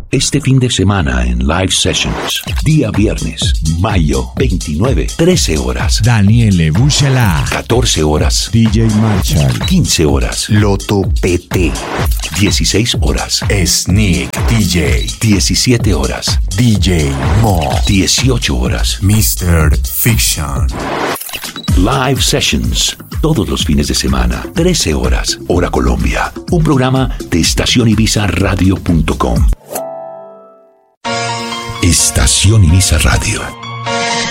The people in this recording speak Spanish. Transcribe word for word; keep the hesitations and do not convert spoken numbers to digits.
este fin de semana en Live Sessions. Día viernes, mayo veintinueve, trece horas. Daniele Bucela. catorce horas. D J Marshall. quince horas. Loto P T. dieciséis horas. Sneak D J. diecisiete horas. D J Mo. dieciocho horas. mister Fiction. Live Sessions, todos los fines de semana, trece horas, hora Colombia. Un programa de estación ibiza radio punto com. Estación Ibiza Radio.